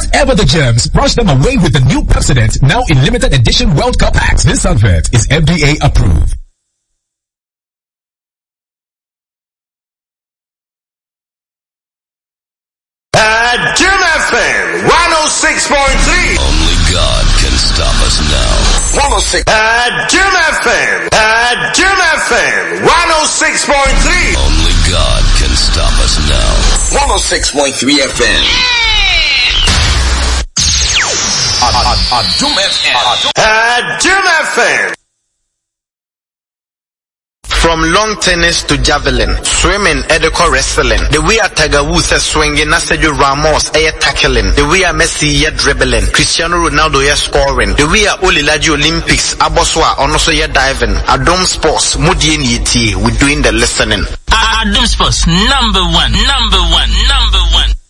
Whatever the germs, brush them away with the new Pepsodent, now in limited edition World Cup packs. This advert is FDA approved. Jim FM 106.3. Only God can stop us now. 106. Jim FM 106.3. Only God can stop us now. 106.3 FM. Jim FM. From long tennis to javelin, swimming, edical wrestling. The way a Tiger Woods is swinging, Sergio Ramos is tackling. The way a Messi is dribbling, Cristiano Ronaldo is scoring. The way a Olilaji Olympics, Aboswa, also is diving. Adom Sports, Mudien Yeti, we're doing the listening. Adom Sports, number one.